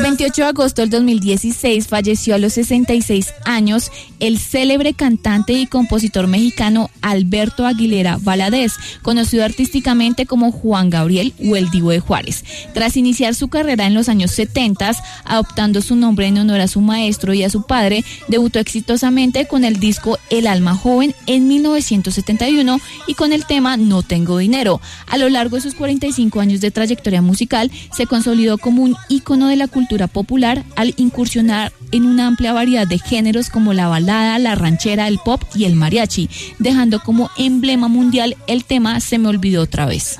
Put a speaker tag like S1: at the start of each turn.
S1: 28 de agosto del 2016 falleció a los 66 años el célebre cantante y compositor mexicano Alberto Aguilera Valadez, conocido artísticamente como Juan Gabriel o el Divo de Juárez. Tras iniciar su carrera en los años 70, adoptando su nombre en honor a su maestro y a su padre, debutó exitosamente con el disco El Alma Joven en 1971 y con el tema No Tengo Dinero. A lo largo de sus 45 años de trayectoria musical, se consolidó como un ícono de la cultura popular al incursionar en una amplia variedad de géneros como la balada, la ranchera, el pop y el mariachi, dejando como emblema mundial el tema Se me olvidó otra vez.